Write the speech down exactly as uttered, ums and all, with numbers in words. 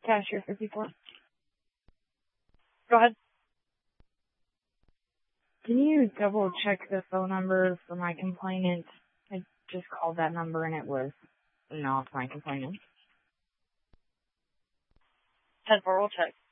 Cashier fifty-four. Go ahead. Can you double check the phone number for my complainant? I just called that number and it was not my complainant. ten four, we'll check.